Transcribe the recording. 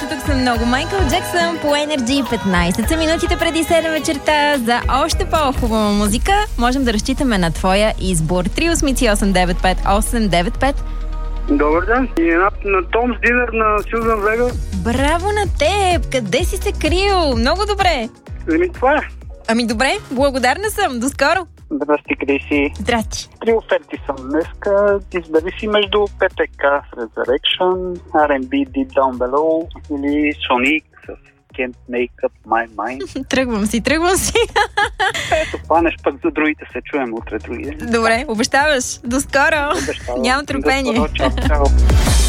тук съм много. Майкъл Джексън по Energy. 15 са минутите преди 7 вечерта. За още по-хубава музика можем да разчитаме на твоя избор. 383-895-895. Добър ден. И на Томс Динер на Сюзан Вега. Браво на теб! Къде си се крил? Много добре! Това е. Ами добре, благодарна съм. До скоро! Здрасти, Криси. Здрасти. 3 оферти съм днеска. Избери си между PTK с Resurrection, R&B Deep Down Below или Sonic с Can't Make Up My Mind. Тръгвам си. Ето, планеш пък за другите, се чуем утре други ден. Добре, обещаваш. До скоро. Обещавам. Нямам търпение. До скоро, чао.